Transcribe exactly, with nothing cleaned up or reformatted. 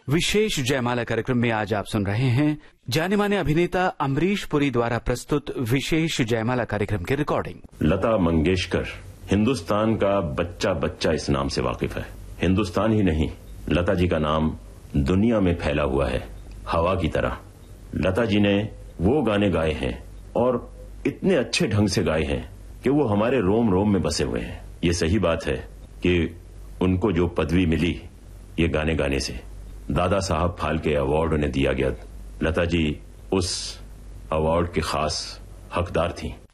विशेष जयमाला कार्यक्रम में आज आप सुन रहे हैं जाने माने अभिनेता अमरीश पुरी द्वारा प्रस्तुत विशेष जयमाला कार्यक्रम की रिकॉर्डिंग। लता मंगेशकर हिंदुस्तान का बच्चा बच्चा इस नाम से वाकिफ है। हिंदुस्तान ही नहीं, लता जी का नाम दुनिया में फैला हुआ है हवा की तरह। लता जी ने वो गाने गाए हैं और इतने अच्छे ढंग से गाए हैं कि वो हमारे रोम रोम में बसे हुए हैं। ये सही बात है कि उनको जो पदवी मिली ये गाने गाने से, दादा साहब फाल्के अवार्ड उन्हें दिया गया, लता जी उस अवार्ड के खास हकदार थीं।